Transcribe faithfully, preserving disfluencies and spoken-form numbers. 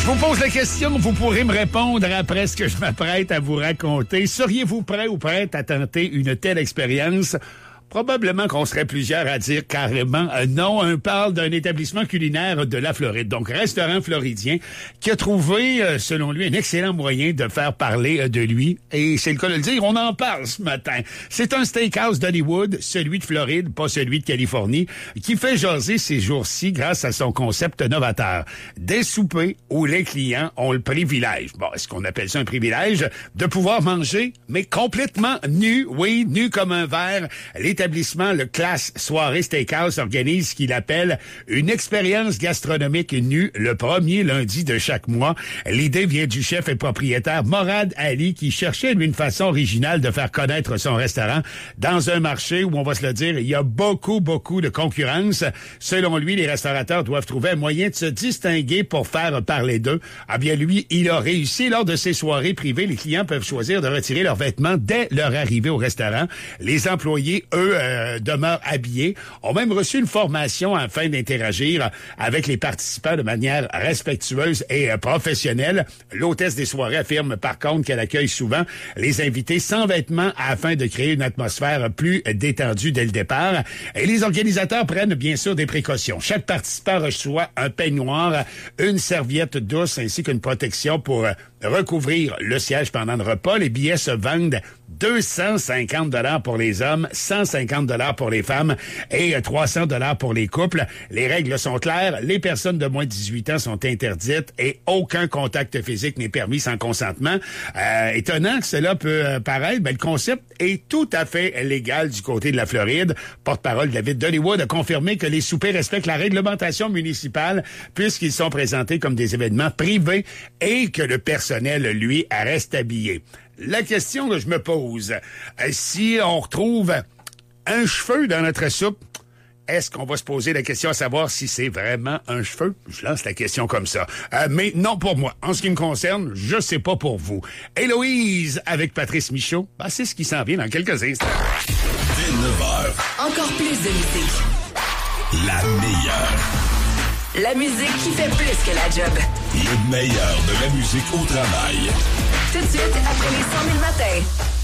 Je vous pose la question, vous pourrez me répondre après ce que je m'apprête à vous raconter. Seriez-vous prêt ou prête à tenter une telle expérience? Probablement qu'on serait plusieurs à dire carrément euh, non. On parle d'un établissement culinaire de la Floride, donc restaurant floridien, qui a trouvé, euh, selon lui, un excellent moyen de faire parler euh, de lui. Et c'est le cas de le dire, on en parle ce matin. C'est un steakhouse d'Hollywood, celui de Floride, pas celui de Californie, qui fait jaser ces jours-ci grâce à son concept novateur. Des soupers où les clients ont le privilège, bon, est-ce qu'on appelle ça un privilège, de pouvoir manger, mais complètement nu, oui, nu comme un verre. L'établissement Le Classe Soirée Steakhouse organise ce qu'il appelle une expérience gastronomique nue le premier lundi de chaque mois. L'idée vient du chef et propriétaire Morad Ali qui cherchait lui, une façon originale de faire connaître son restaurant dans un marché où, on va se le dire, il y a beaucoup, beaucoup de concurrence. Selon lui, les restaurateurs doivent trouver un moyen de se distinguer pour faire parler d'eux. Ah bien, lui, il a réussi. Lors de ses soirées privées, les clients peuvent choisir de retirer leurs vêtements dès leur arrivée au restaurant. Les employés, eux, Euh, demeurent habillés, ont même reçu une formation afin d'interagir avec les participants de manière respectueuse et euh, professionnelle. L'hôtesse des soirées affirme par contre qu'elle accueille souvent les invités sans vêtements afin de créer une atmosphère plus détendue dès le départ. Et les organisateurs prennent bien sûr des précautions. Chaque participant reçoit un peignoir, une serviette douce ainsi qu'une protection pour euh, recouvrir le siège pendant le repas. Les billets se vendent deux cent cinquante dollars pour les hommes, cent cinquante dollars pour les femmes et trois cents dollars pour les couples. Les règles sont claires. Les personnes de moins de dix-huit ans sont interdites et aucun contact physique n'est permis sans consentement. Euh, étonnant que cela peut euh, paraître, ben, le concept est tout à fait légal du côté de la Floride. Porte-parole de la ville d'Hollywood a confirmé que les soupers respectent la réglementation municipale puisqu'ils sont présentés comme des événements privés et que le personnel, lui, reste habillé. La question que je me pose, euh, si on retrouve un cheveu dans notre soupe, est-ce qu'on va se poser la question à savoir si c'est vraiment un cheveu? Je lance la question comme ça. Euh, mais non pour moi. En ce qui me concerne, je sais pas pour vous. Héloïse avec Patrice Michaud, ben, c'est ce qui s'en vient dans quelques instants. Dès neuf heures. Encore plus de musique. La meilleure. La musique qui fait plus que la job. Le meilleur de la musique au travail. Tout de suite, après les cent mille matins.